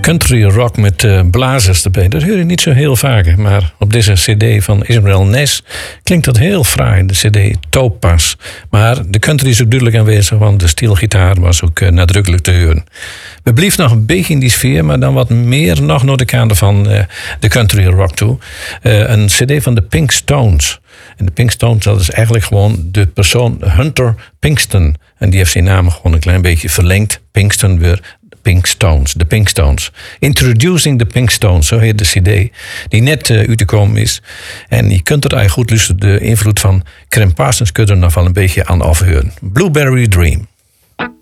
country rock met blazers erbij. Dat hoor je niet zo heel vaak. Maar op deze cd van Israel Ness klinkt dat heel fraai. De cd Topaz. Maar de country is ook duidelijk aanwezig, want de steelgitaar was ook nadrukkelijk te horen. We bleef nog een beetje in die sfeer, maar dan wat meer nog naar de kant van de country rock toe. Een cd van de Pink Stones. En de Pink Stones, dat is eigenlijk gewoon de persoon Hunter Pinkston. En die heeft zijn naam gewoon een klein beetje verlengd. Pinkston weer Pink Stones, de Pink Stones. Introducing the Pink Stones, zo heet de cd. Die net uit te komen is. En je kunt er eigenlijk goed luisteren. De invloed van Clem Parsons kun je er nog wel een beetje aan afheuren. Blueberry Dream.